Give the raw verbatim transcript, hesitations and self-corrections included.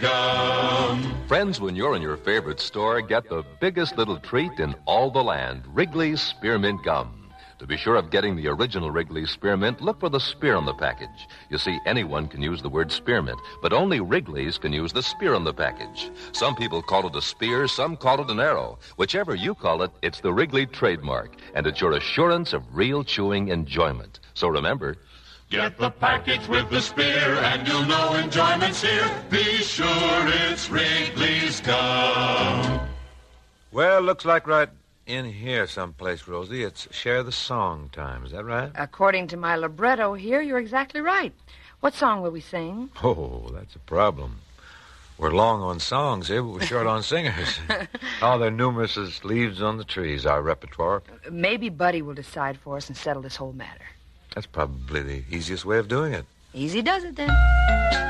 Gum. Friends, when you're in your favorite store, get the biggest little treat in all the land, Wrigley's Spearmint Gum. To be sure of getting the original Wrigley's Spearmint, look for the spear on the package. You see, anyone can use the word spearmint, but only Wrigley's can use the spear on the package. Some people call it a spear, some call it an arrow. Whichever you call it, it's the Wrigley trademark, and it's your assurance of real chewing enjoyment. So remember, get the package with the spear, and you'll know enjoyment's here. Be sure it's Wrigley's Gum. Well, looks like right in here someplace, Rosie. It's Share the Song time. Is that right? According to my libretto here, you're exactly right. What song will we sing? Oh, that's a problem. We're long on songs here, but we're short on singers. Oh, they're numerous as leaves on the trees, our repertoire. Maybe Buddy will decide for us and settle this whole matter. That's probably the easiest way of doing it. Easy does it, then.